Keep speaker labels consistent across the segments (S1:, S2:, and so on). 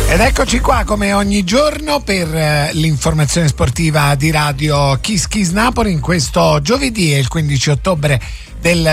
S1: Ed eccoci qua come ogni giorno per l'informazione sportiva di Radio Kiss Kiss Napoli in questo giovedì, il 15 ottobre del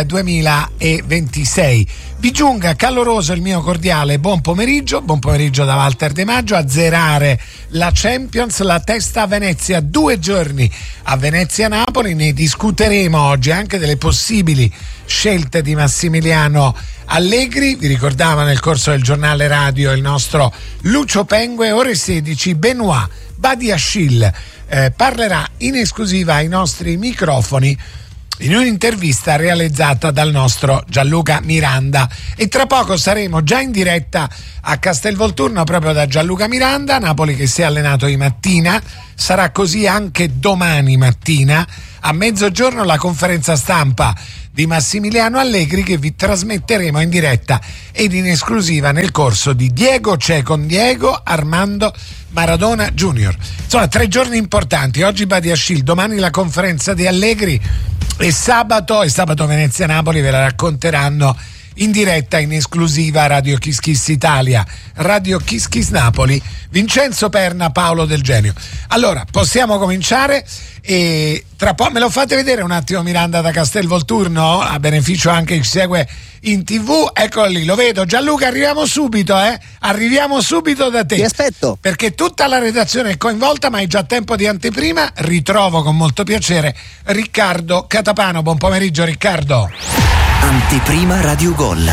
S1: 2026. Vi giunga caloroso il mio cordiale buon pomeriggio da Walter De Maggio. A zerare la Champions, la testa a Venezia, 2 giorni a Venezia-Napoli, ne discuteremo oggi anche delle possibili scelte di Massimiliano Allegri. Vi ricordava nel corso del giornale radio il nostro Lucio Pengue. Ore 16 Benoît Badiashile parlerà in esclusiva ai nostri microfoni in un'intervista realizzata dal nostro Gianluca Miranda, e tra poco saremo già in diretta a Castelvolturno proprio da Gianluca Miranda. Napoli che si è allenato di mattina, sarà così anche domani mattina a mezzogiorno la conferenza stampa di Massimiliano Allegri, che vi trasmetteremo in diretta ed in esclusiva nel corso di Diego c'è con Diego Armando Maradona Junior. Insomma, 3 giorni importanti: oggi Badiashile, domani la conferenza di Allegri e sabato Venezia-Napoli. Ve la racconteranno in diretta in esclusiva Radio Kiss Kiss Italia, Radio Kiss Kiss Napoli, Vincenzo Perna, Paolo Del Genio. Allora, possiamo cominciare e tra poco me lo fate vedere un attimo Miranda da Castelvolturno, a beneficio anche chi segue in TV. Eccolo lì, lo vedo. Gianluca, arriviamo subito da te.
S2: Ti aspetto.
S1: Perché tutta la redazione è coinvolta, ma è già tempo di anteprima. Ritrovo con molto piacere Riccardo Catapano. Buon pomeriggio Riccardo.
S3: Anteprima Radio Gol.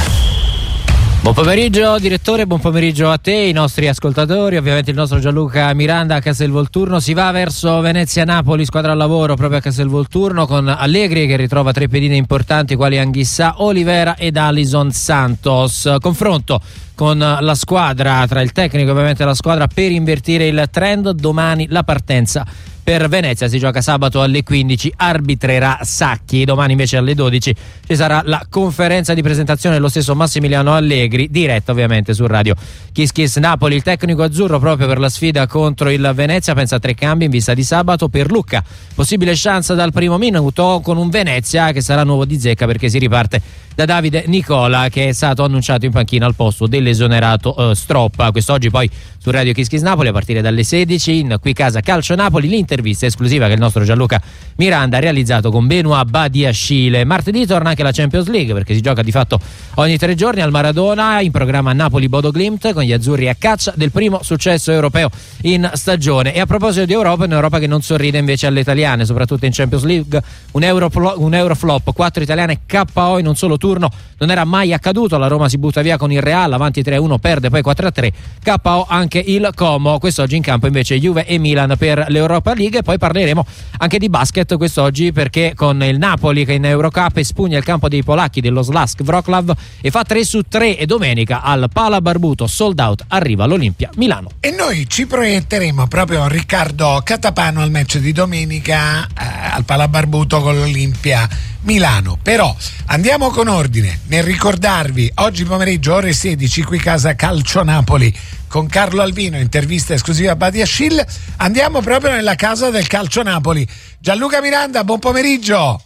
S4: Buon pomeriggio direttore, buon pomeriggio a te, i nostri ascoltatori, ovviamente il nostro Gianluca Miranda a Castelvolturno. Si va verso Venezia-Napoli, squadra al lavoro proprio a Castelvolturno, con Allegri che ritrova 3 pedine importanti quali Anghissà, Olivera ed Alison Santos. Confronto con la squadra, tra il tecnico e ovviamente la squadra, per invertire il trend. Domani la partenza per Venezia, si gioca sabato alle 15, arbitrerà Sacchi. Domani invece alle 12 ci sarà la conferenza di presentazione dello stesso Massimiliano Allegri, diretta ovviamente su Radio Kiss Kiss Napoli. Il tecnico azzurro proprio per la sfida contro il Venezia pensa a 3 cambi in vista di sabato. Per Lucca possibile chance dal primo minuto, con un Venezia che sarà nuovo di zecca perché si riparte da Davide Nicola, che è stato annunciato in panchina al posto dell'esonerato Stroppa. Quest'oggi poi su Radio Kiss Kiss Napoli a partire dalle 16 in Qui Casa Calcio Napoli l'intervista esclusiva che il nostro Gianluca Miranda ha realizzato con Benoît Badiashile. Martedì torna anche la Champions League, perché si gioca di fatto ogni 3 giorni al Maradona. In programma Napoli-Bodo Glimt, con gli azzurri a caccia del primo successo europeo in stagione. E a proposito di Europa, un'Europa che non sorride invece alle italiane, soprattutto in Champions League. Un Euroflop, 4 italiane KO in un solo turno, non era mai accaduto. La Roma si butta via con il Real, avanti 3-1, perde poi 4-3, KO anche il Como. Quest'oggi in campo invece Juve e Milan per l'Europa League. E poi parleremo anche di basket quest'oggi, perché con il Napoli che in Eurocup espugna il campo dei polacchi dello Slask Wroclaw e fa 3-3, e domenica al Pala Barbuto sold out arriva l'Olimpia Milano.
S1: E noi ci proietteremo proprio Riccardo Catapano al match di domenica al Pala Barbuto con l'Olimpia Milano. Però andiamo con ordine nel ricordarvi oggi pomeriggio ore 16 Qui Casa Calcio Napoli con Carlo Alvino, intervista esclusiva a Badiashile. Andiamo proprio nella casa del Calcio Napoli. Gianluca Miranda, buon pomeriggio.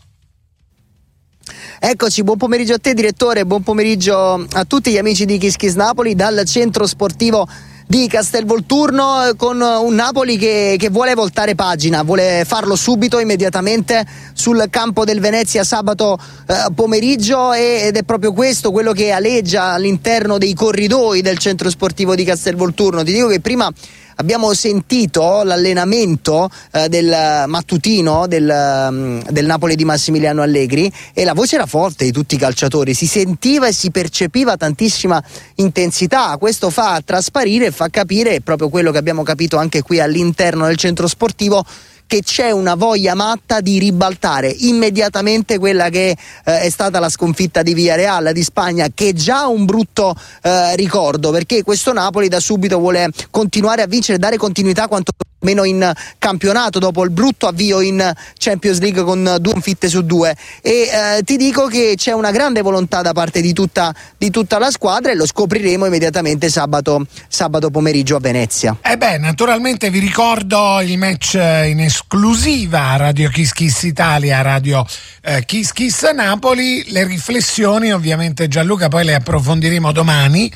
S2: Eccoci, buon pomeriggio a te direttore, buon pomeriggio a tutti gli amici di Kiss Kiss Napoli dal centro sportivo di Castelvolturno, con un Napoli che vuole voltare pagina, vuole farlo subito, immediatamente sul campo del Venezia sabato pomeriggio, ed è proprio questo quello che aleggia all'interno dei corridoi del centro sportivo di Castelvolturno. Ti dico che prima abbiamo sentito l'allenamento del mattutino del Napoli di Massimiliano Allegri, e la voce era forte di tutti i calciatori, si sentiva e si percepiva tantissima intensità. Questo fa trasparire e fa capire proprio quello che abbiamo capito anche qui all'interno del centro sportivo, che c'è una voglia matta di ribaltare immediatamente quella che è stata la sconfitta di Villarreal di Spagna, che è già un brutto ricordo, perché questo Napoli da subito vuole continuare a vincere, dare continuità quantomeno in campionato dopo il brutto avvio in Champions League con 2 sconfitte su 2, e ti dico che c'è una grande volontà da parte di tutta la squadra, e lo scopriremo immediatamente sabato pomeriggio a Venezia.
S1: Naturalmente vi ricordo il match in esclusiva a Radio Kiss Kiss Italia, Radio Kiss Kiss Napoli. Le riflessioni ovviamente Gianluca poi le approfondiremo domani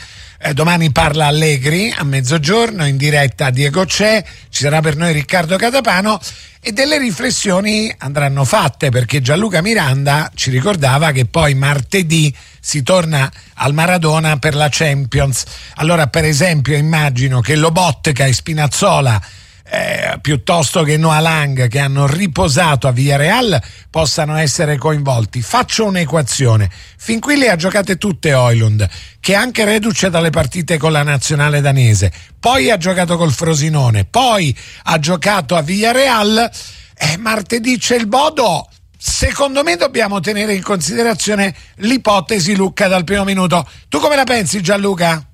S1: Domani parla Allegri a mezzogiorno, in diretta Diego C'è, ci sarà per noi Riccardo Catapano e delle riflessioni andranno fatte, perché Gianluca Miranda ci ricordava che poi martedì si torna al Maradona per la Champions. Allora, per esempio, immagino che Lobotka e Spinazzola piuttosto che Noah Lang, che hanno riposato a Villarreal, possano essere coinvolti. Faccio un'equazione: fin qui le ha giocate tutte Højlund, che è anche reduce dalle partite con la nazionale danese, poi ha giocato col Frosinone, poi ha giocato a Villarreal, martedì c'è il Bodo. Secondo me dobbiamo tenere in considerazione l'ipotesi Lucca dal primo minuto. Tu come la pensi, Gianluca?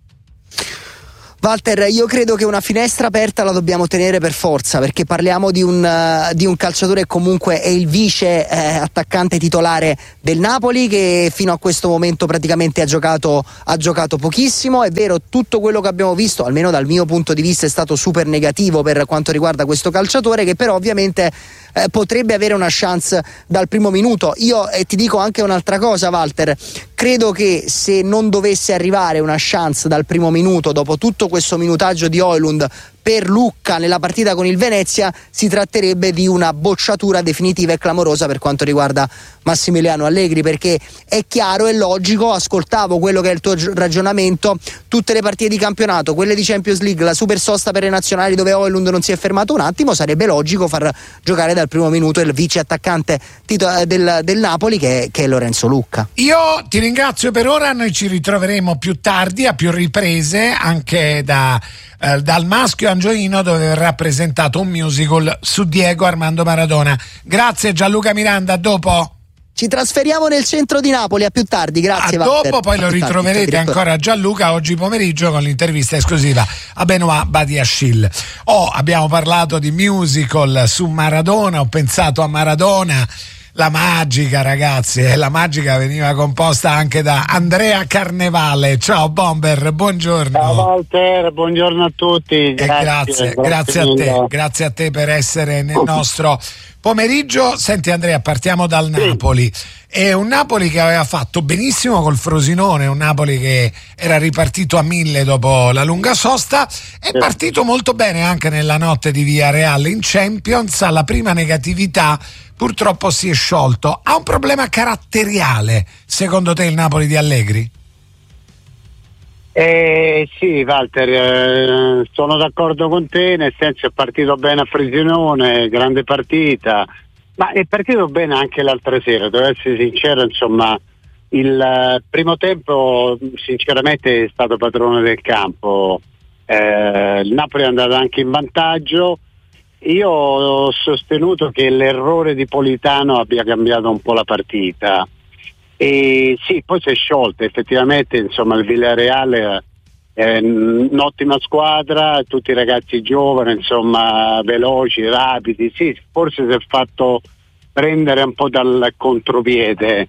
S2: Walter, io credo che una finestra aperta la dobbiamo tenere per forza, perché parliamo di un calciatore che comunque è il vice attaccante titolare del Napoli, che fino a questo momento praticamente ha giocato pochissimo. È vero, tutto quello che abbiamo visto, almeno dal mio punto di vista, è stato super negativo per quanto riguarda questo calciatore, che però ovviamente potrebbe avere una chance dal primo minuto. Io ti dico anche un'altra cosa, Walter: credo che se non dovesse arrivare una chance dal primo minuto, dopo tutto questo minutaggio di Højlund per Lucca nella partita con il Venezia, si tratterebbe di una bocciatura definitiva e clamorosa per quanto riguarda Massimiliano Allegri, perché è chiaro e logico, ascoltavo quello che è il tuo ragionamento, tutte le partite di campionato, quelle di Champions League, la super sosta per le nazionali dove Højlund non si è fermato un attimo, sarebbe logico far giocare dal primo minuto il vice attaccante del Napoli che è Lorenzo Lucca.
S1: Io ti ringrazio per ora, noi ci ritroveremo più tardi a più riprese anche dal Maschio Angioino, dove verrà presentato un musical su Diego Armando Maradona. Grazie Gianluca Miranda, a dopo.
S2: Ci trasferiamo nel centro di Napoli, a più tardi, grazie.
S1: A dopo, poi lo ritroverete ancora Gianluca oggi pomeriggio con l'intervista esclusiva a Benoît Badiachil. Abbiamo parlato di musical su Maradona, ho pensato a Maradona. La Magica, ragazzi, la Magica veniva composta anche da Andrea Carnevale. Ciao Bomber, buongiorno.
S5: Ciao Walter, buongiorno a tutti.
S1: Grazie a te per essere nel nostro pomeriggio. Senti Andrea, partiamo dal Napoli. È un Napoli che aveva fatto benissimo col Frosinone, un Napoli che era ripartito a 1000 dopo la lunga sosta, è partito molto bene anche nella notte di Villarreal in Champions. Alla prima negatività purtroppo si è sciolto. Ha un problema caratteriale, secondo te, il Napoli di Allegri?
S5: Sì, Walter, sono d'accordo con te, nel senso è partito bene a Frosinone, grande partita, ma è partito bene anche l'altra sera, devo essere sincero, insomma, il primo tempo sinceramente è stato padrone del campo, il Napoli è andato anche in vantaggio. Io ho sostenuto che l'errore di Politano abbia cambiato un po' la partita e sì, poi si è sciolto effettivamente, insomma il Villarreal è un'ottima squadra, tutti i ragazzi giovani, insomma veloci, rapidi, sì, forse si è fatto prendere un po' dal contropiede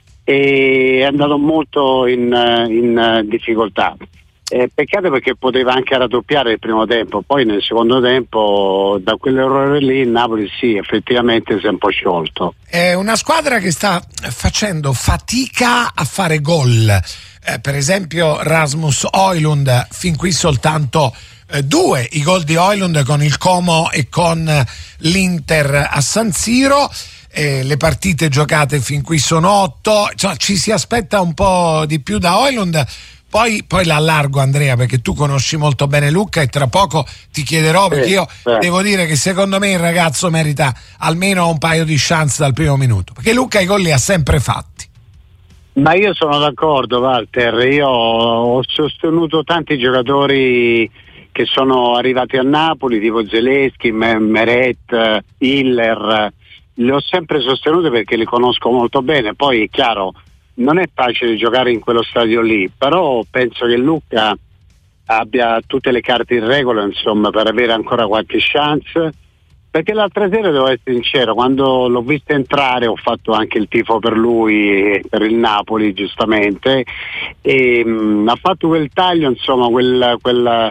S5: e è andato molto in difficoltà. Peccato perché poteva anche raddoppiare il primo tempo, poi nel secondo tempo da quell'errore lì il Napoli sì, effettivamente si è un po' sciolto.
S1: È una squadra che sta facendo fatica a fare gol, per esempio Rasmus Højlund, fin qui soltanto 2 i gol di Højlund con il Como e con l'Inter a San Siro. Le partite giocate fin qui sono 8, cioè, ci si aspetta un po' di più da Højlund. Poi la allargo, Andrea, perché tu conosci molto bene Lucca e tra poco ti chiederò, perché io devo dire che secondo me il ragazzo merita almeno un paio di chance dal primo minuto, perché Lucca i gol li ha sempre fatti.
S5: Ma io sono d'accordo, Walter, io ho sostenuto tanti giocatori che sono arrivati a Napoli, tipo Zelensky, Meret, Hiller, li ho sempre sostenuti perché li conosco molto bene. Poi è chiaro, non è facile giocare in quello stadio lì, però penso che Lucca abbia tutte le carte in regola, insomma, per avere ancora qualche chance, perché l'altra sera, devo essere sincero, quando l'ho visto entrare ho fatto anche il tifo per lui, per il Napoli giustamente, e ha fatto quel taglio, insomma, quel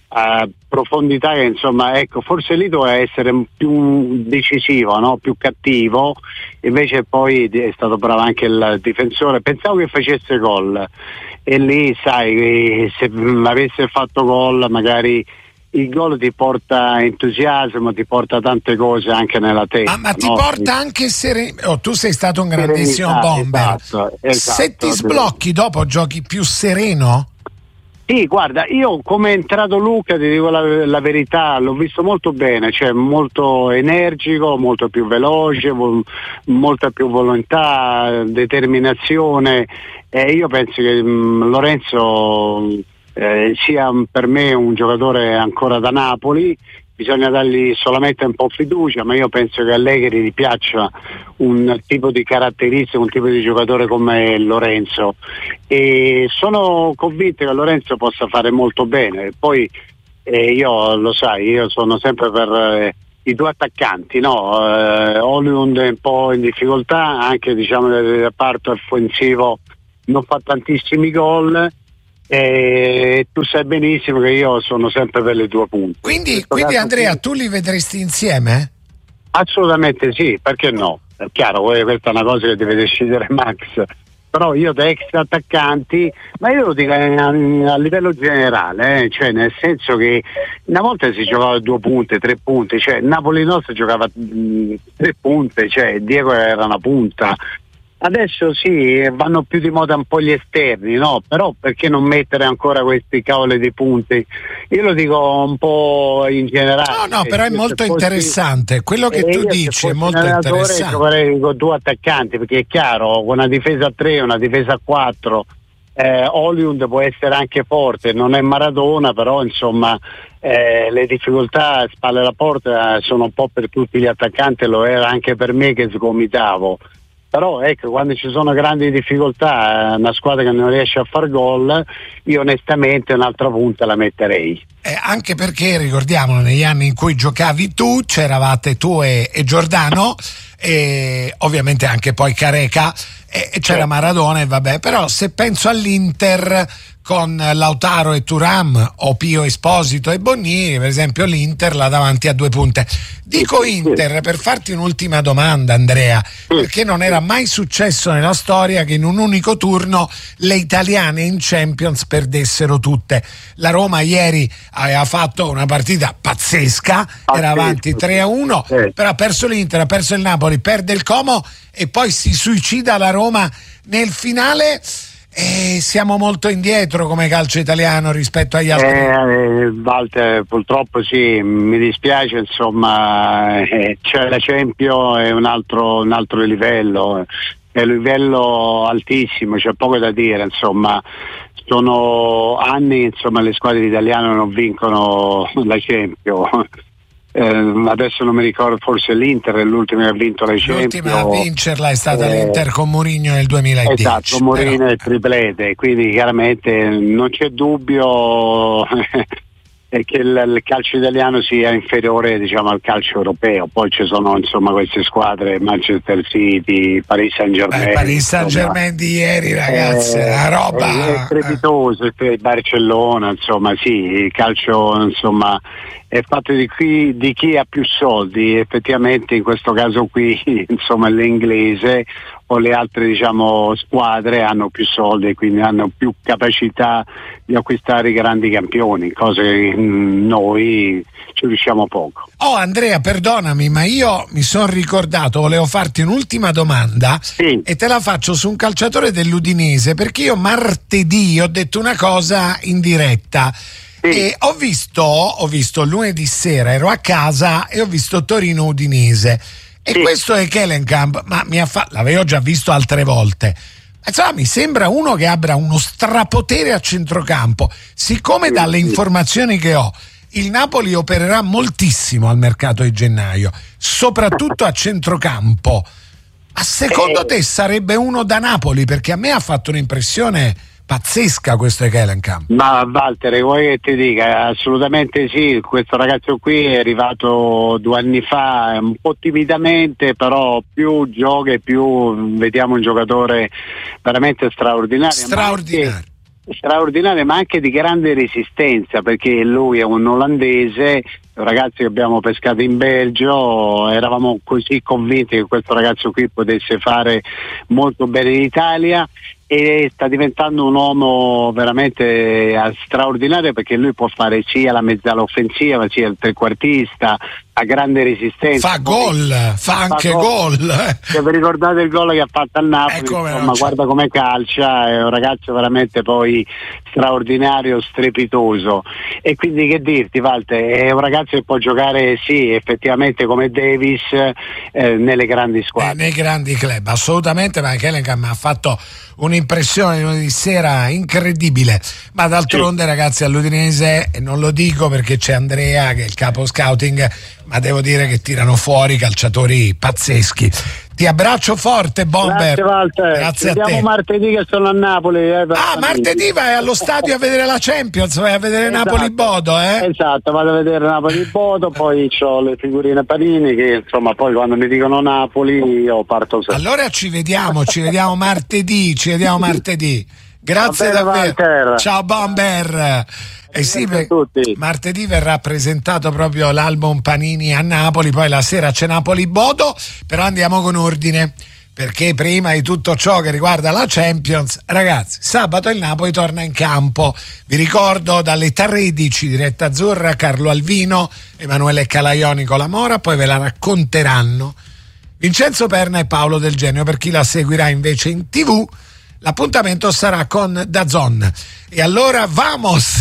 S5: profondità che insomma, ecco, forse lì doveva essere più decisivo, no? Più cattivo, invece poi è stato bravo anche il difensore, pensavo che facesse gol e lì sai, se avesse fatto gol magari il gol ti porta entusiasmo, ti porta tante cose anche nella testa.
S1: Ma ti porta anche tu sei stato un grandissimo bomber.
S5: Esatto.
S1: Se ti sblocchi dopo giochi più sereno?
S5: Sì, guarda, io come è entrato Luca, ti dico la verità, l'ho visto molto bene, cioè molto energico, molto più veloce, molta più volontà, determinazione, e io penso che Lorenzo sia per me un giocatore ancora da Napoli. Bisogna dargli solamente un po' fiducia, ma io penso che Allegri gli piaccia un tipo di caratteristica, un tipo di giocatore come Lorenzo, e sono convinto che Lorenzo possa fare molto bene. Poi io, lo sai, io sono sempre per i due attaccanti, no? Højlund è un po' in difficoltà, anche diciamo nel reparto offensivo non fa tantissimi gol. E tu sai benissimo che io sono sempre per le tue punte.
S1: Quindi Andrea, tu li vedresti insieme?
S5: Assolutamente sì, perché no? È chiaro, questa è una cosa che deve decidere Max, però io da ex attaccanti, ma io lo dico a livello generale, cioè nel senso che una volta si giocava 2 punte, 3 punte, cioè Napoli nostro giocava 3 punte, cioè Diego era una punta. Adesso sì, vanno più di moda un po' gli esterni, no? Però perché non mettere ancora questi cavoli di punti? Io lo dico un po' in generale.
S1: No, però è molto interessante. Quello che tu dici è molto interessante.
S5: Giocherei con 2 attaccanti, perché è chiaro, con una difesa a 3, una difesa a 4, Højlund può essere anche forte, non è Maradona, però insomma le difficoltà a spalle alla porta sono un po' per tutti gli attaccanti, lo era anche per me che sgomitavo. Però ecco, quando ci sono grandi difficoltà, una squadra che non riesce a far gol, io onestamente un'altra punta la metterei.
S1: Anche perché, ricordiamolo, negli anni in cui giocavi tu, c'eravate tu e Giordano, e ovviamente anche poi Careca, e c'era Maradona, e vabbè. Però se penso all'Inter con Lautaro e Thuram, o Pio Esposito e Bonnieri, per esempio, l'Inter là davanti a 2 punte. Dico Inter per farti un'ultima domanda, Andrea, perché non era mai successo nella storia che in un unico turno le italiane in Champions perdessero tutte. La Roma ieri aveva fatto una partita pazzesca, era avanti 3-1, però ha perso l'Inter, ha perso il Napoli, perde il Como e poi si suicida la Roma nel finale. Siamo molto indietro come calcio italiano rispetto agli altri.
S5: Walter, purtroppo sì, mi dispiace, insomma, c'è la Champions, è un altro livello, è un livello altissimo, c'è poco da dire, insomma. Sono anni, insomma, le squadre italiane non vincono la Champions. Adesso non mi ricordo, forse l'Inter è l'ultima che ha vinto la Champions.
S1: L'ultima a vincerla è stata l'Inter con Mourinho nel 2010.
S5: Esatto, Mourinho è il triplete, quindi chiaramente non c'è dubbio che il calcio italiano sia inferiore, diciamo, al calcio europeo. Poi ci sono, insomma, queste squadre, Manchester City, Paris Saint-Germain.
S1: Paris Saint-Germain di ieri, ragazzi, la roba
S5: è strepitoso, Barcellona, insomma, sì, il calcio, insomma, è fatto di chi ha più soldi. Effettivamente in questo caso qui, insomma, l'inglese o le altre, diciamo, squadre hanno più soldi e quindi hanno più capacità di acquistare i grandi campioni, cose che noi ci riusciamo poco.
S1: Andrea, perdonami, ma io mi sono ricordato, volevo farti un'ultima domanda,
S5: sì,
S1: e te la faccio su un calciatore dell'Udinese, perché io martedì ho detto una cosa in diretta. Sì. E ho visto lunedì sera, ero a casa e ho visto Torino Udinese, e sì, questo è Kellenkamp, ma l'avevo già visto altre volte. Insomma, mi sembra uno che abbia uno strapotere a centrocampo. Siccome dalle informazioni che ho il Napoli opererà moltissimo al mercato di gennaio, soprattutto a centrocampo, ma secondo te sarebbe uno da Napoli? Perché a me ha fatto un'impressione pazzesca questo è Kellenkamp.
S5: Ma Walter, vuoi che ti dica? Assolutamente sì, questo ragazzo qui è arrivato 2 anni fa, un po' timidamente, però più gioca e più vediamo un giocatore veramente straordinario. straordinaria, ma anche di grande resistenza, perché lui è un olandese, un ragazzo che abbiamo pescato in Belgio, eravamo così convinti che questo ragazzo qui potesse fare molto bene in Italia, e sta diventando un uomo veramente straordinario, perché lui può fare sia la mezzala offensiva sia il trequartista, ha grande resistenza,
S1: fa anche gol.
S5: Se vi ricordate il gol che ha fatto al Napoli, insomma, guarda come calcia, è un ragazzo veramente poi straordinario, strepitoso, e quindi che dirti, Walter, è un ragazzo che può giocare sì effettivamente come Davis nelle grandi squadre,
S1: nei grandi club, assolutamente. Ma Kellenkamp ha fatto un'impressione di sera incredibile, ma d'altronde ragazzi, all'Udinese, e non lo dico perché c'è Andrea che è il capo scouting, ma devo dire che tirano fuori calciatori pazzeschi. Ti abbraccio forte, Bomber.
S5: Grazie, Walter.
S1: Grazie a te.
S5: Vediamo martedì che sono a Napoli.
S1: Martedì vai allo stadio a vedere la Champions, vai a vedere Napoli-Bodo,
S5: Esatto, vado a vedere Napoli-Bodo, poi ho le figurine Panini che insomma poi quando mi dicono Napoli io parto sempre.
S1: Allora ci vediamo martedì, Grazie davvero.
S5: Walter.
S1: Ciao Bomber. Sì, martedì verrà presentato proprio l'album Panini a Napoli, poi la sera c'è Napoli-Bodo, però andiamo con ordine, perché prima di tutto ciò che riguarda la Champions, ragazzi, sabato il Napoli torna in campo. Vi ricordo dalle 13 diretta azzurra, Carlo Alvino, Emanuele Calaioni con la Mora, poi ve la racconteranno Vincenzo Perna e Paolo Del Genio. Per chi la seguirà invece in TV, l'appuntamento sarà con DAZN. E allora vamos!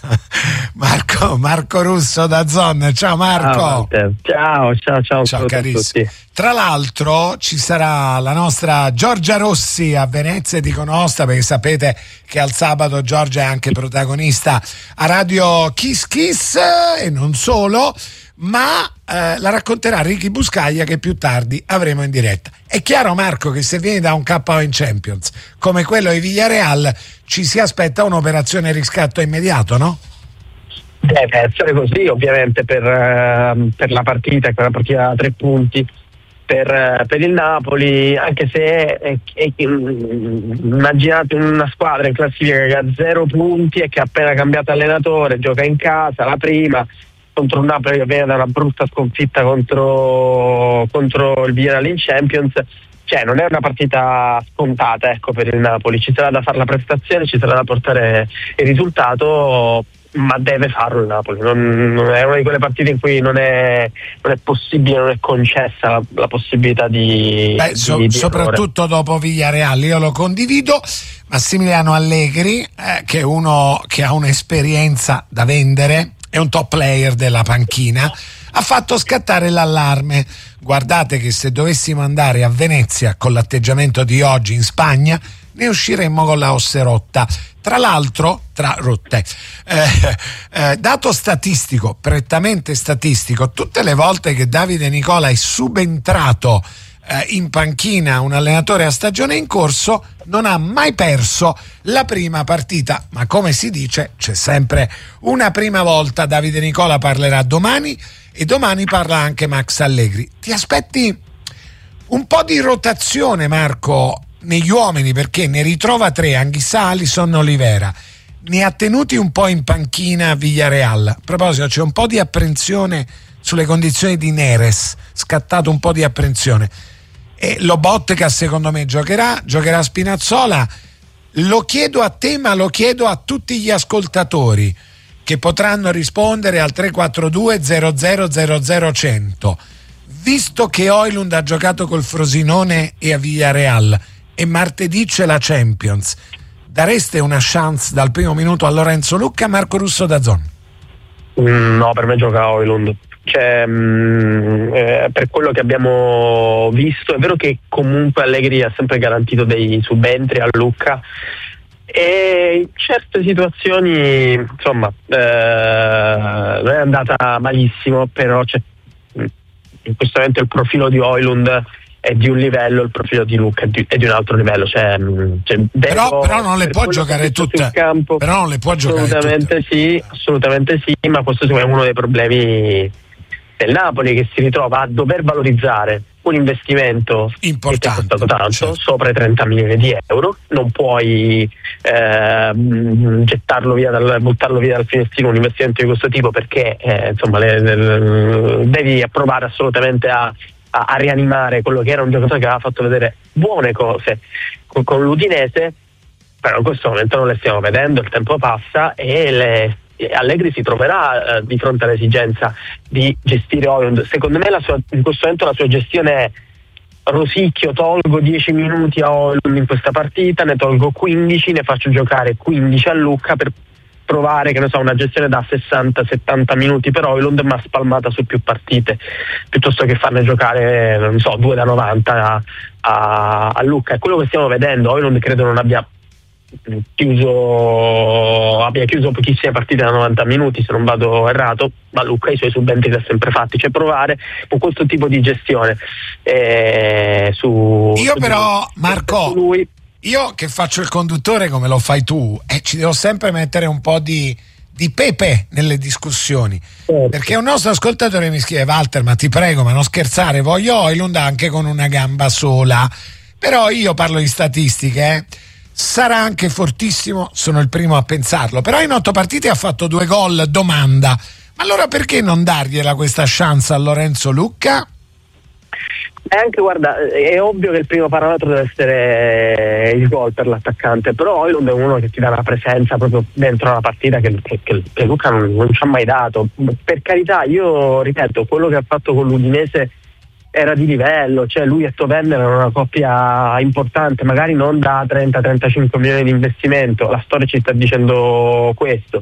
S1: Marco Russo, DAZN. Ciao Marco.
S6: Ciao
S1: carissimo. Tra l'altro ci sarà la nostra Giorgia Rossi a Venezia di Conosta, perché sapete che al sabato Giorgia è anche protagonista a Radio Kiss Kiss, e non solo, ma la racconterà Ricky Buscaglia, che più tardi avremo in diretta. È chiaro, Marco, che se vieni da un KO in Champions come quello di Villarreal ci si aspetta un'operazione riscatto immediato, no?
S6: Deve essere così, ovviamente, per la partita, che è una partita a 3 punti per il Napoli, anche se immaginate una squadra in classifica che ha 0 punti e che ha appena cambiato allenatore, gioca in casa la prima contro un Napoli che viene da una brutta sconfitta contro il Villarreal in Champions. Cioè non è una partita scontata, ecco, per il Napoli. Ci sarà da fare la prestazione, ci sarà da portare il risultato, ma deve farlo il Napoli. Non è una di quelle partite in cui non è possibile, non è concessa la possibilità di
S1: soprattutto dopo Villarreal. Io lo condivido. Massimiliano Allegri, che è uno che ha un'esperienza da vendere, è un top player della panchina, ha fatto scattare l'allarme. Guardate che se dovessimo andare a Venezia con l'atteggiamento di oggi in Spagna, ne usciremmo con la ossa rotta. Tra l'altro, dato statistico, prettamente statistico, tutte le volte che Davide Nicola è subentrato in panchina un allenatore a stagione in corso, non ha mai perso la prima partita. Ma come si dice, c'è sempre una prima volta. Davide Nicola parlerà domani e domani parla anche Max Allegri. Ti aspetti un po' di rotazione, Marco, negli uomini, perché ne ritrova 3, Anghissà, Alisson, Olivera, ne ha tenuti un po' in panchina a Villarreal. A proposito, c'è un po' di apprensione sulle condizioni di Neres, scattato un po' di apprensione, e Lobotka secondo me giocherà Spinazzola. Lo chiedo a te, ma lo chiedo a tutti gli ascoltatori che potranno rispondere al 342 00 100. Visto che Højlund ha giocato col Frosinone e a Villarreal e martedì c'è la Champions, dareste una chance dal primo minuto a Lorenzo Lucca? Marco Russo, DAZN.
S6: No, per me gioca Højlund. Cioè, per quello che abbiamo visto, è vero che comunque Allegri ha sempre garantito dei subentri a Lucca, e in certe situazioni insomma non è andata malissimo, però in questo momento il profilo di Højlund è di un livello, il profilo di Lucca è di un altro livello. Però
S1: non le può giocare tutte. Però non le può giocare tutte.
S6: Assolutamente sì, ma questo è uno dei problemi del Napoli, che si ritrova a dover valorizzare un investimento
S1: importante,
S6: che ti è costato tanto,
S1: certo,
S6: sopra i 30 milioni di euro, non puoi buttarlo via dal finestrino un investimento di questo tipo, perché insomma devi provare assolutamente a rianimare quello che era un giocatore che aveva fatto vedere buone cose con l'Udinese, però in questo momento non le stiamo vedendo, il tempo passa e Allegri si troverà di fronte all'esigenza di gestire Højlund. Secondo me in questo momento la sua gestione è: rosicchio, tolgo 10 minuti a Højlund in questa partita, ne tolgo 15, ne faccio giocare 15 a Lucca per provare, che ne so, una gestione da 60-70 minuti per Højlund, ma spalmata su più partite, piuttosto che farne giocare, non so, 2 da 90 a Lucca. È quello che stiamo vedendo. Højlund credo non abbia chiuso pochissime partite da 90 minuti, se non vado errato, ma Lucca i suoi subentri li ha sempre fatti. Cioè provare con questo tipo di gestione
S1: Marco,
S6: lui.
S1: Io che faccio il conduttore come lo fai tu, ci devo sempre mettere un po' di pepe nelle discussioni, perché un nostro ascoltatore mi scrive: Walter, ma ti prego, ma non scherzare, voglio Højlund anche con una gamba sola. Però io parlo di statistiche, sarà anche fortissimo, sono il primo a pensarlo, però in 8 partite ha fatto 2 gol, domanda: ma allora perché non dargliela questa chance a Lorenzo Lucca?
S6: Anche, guarda, è ovvio che il primo parametro deve essere il gol per l'attaccante, però Højlund è uno che ti dà una presenza proprio dentro la partita che Lucca non ci ha mai dato. Per carità, io ripeto, quello che ha fatto con l'Udinese era di livello, cioè lui e Tovenner erano una coppia importante, magari non da 30-35 milioni di investimento, la storia ci sta dicendo questo,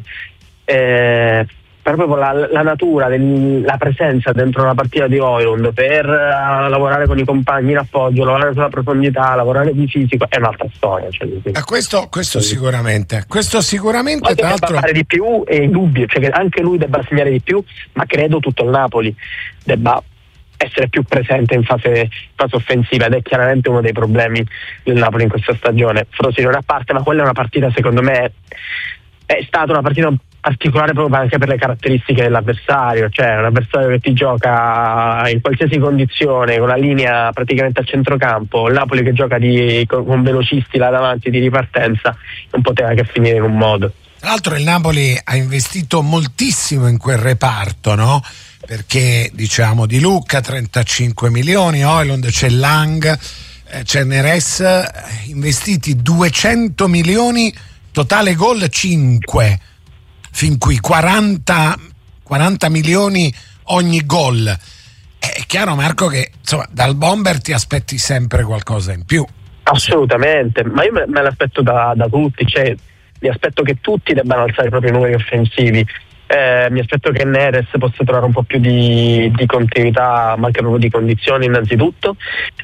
S6: proprio la natura, la presenza dentro una partita di Højlund per lavorare con i compagni in appoggio, lavorare sulla profondità, lavorare di fisico, è un'altra storia.
S1: Questo sicuramente. Questo sicuramente, tra l'altro,
S6: debba fare di più è indubbio, cioè che anche lui debba segnare di più, ma credo tutto il Napoli debba essere più presente in fase offensiva, ed è chiaramente uno dei problemi del Napoli in questa stagione. Frosinone a parte, ma quella è una partita, secondo me è stata una partita particolare proprio anche per le caratteristiche dell'avversario, cioè un avversario che ti gioca in qualsiasi condizione con la linea praticamente a centrocampo, il Napoli che gioca con velocisti là davanti di ripartenza, non poteva che finire in un modo.
S1: Tra l'altro il Napoli ha investito moltissimo in quel reparto, no? Perché diciamo di Lucca 35 milioni, Højlund, c'è Lang, c'è Neres, investiti 200 milioni, totale gol 5, fin qui 40 milioni ogni gol. È chiaro, Marco, che insomma dal bomber ti aspetti sempre qualcosa in più.
S6: Assolutamente, ma io me l'aspetto da tutti, cioè mi aspetto che tutti debbano alzare i propri numeri offensivi. Mi aspetto che Neres possa trovare un po' più di continuità, ma anche proprio di condizioni innanzitutto.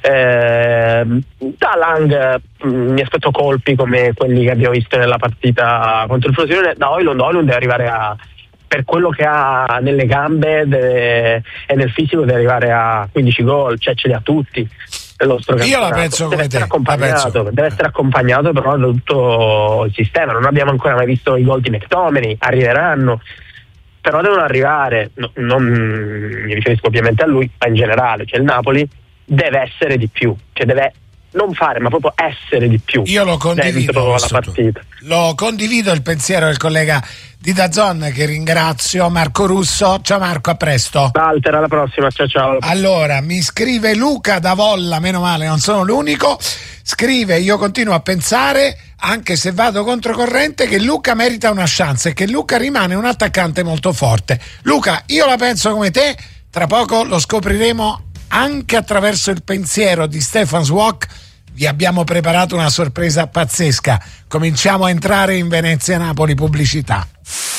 S6: Da Lang mi aspetto colpi come quelli che abbiamo visto nella partita contro il Frosinone. Da Højlund deve arrivare per quello che ha nelle gambe e nel fisico, deve arrivare a 15 gol, cioè ce li ha tutti.
S1: Io la penso come te.
S6: Deve essere accompagnato però da tutto il sistema. Non abbiamo ancora mai visto i gol di McTominay, arriveranno, però devono arrivare. Non mi riferisco ovviamente a lui, ma in generale, cioè il Napoli deve essere di più, cioè deve non fare, ma proprio essere di più.
S1: Io lo condivido
S6: la partita.
S1: Lo condivido il pensiero del collega di DAZN, che ringrazio, Marco Russo. Ciao Marco, a presto.
S6: Walter, alla prossima, ciao.
S1: Allora, mi scrive Luca da Volla, meno male non sono l'unico, scrive: io continuo a pensare, anche se vado controcorrente, che Lucca merita una chance e che Lucca rimane un attaccante molto forte. Luca, io la penso come te, tra poco lo scopriremo anche attraverso il pensiero di Stefan Swok. Vi abbiamo preparato una sorpresa pazzesca. Cominciamo a entrare in Venezia Napoli pubblicità.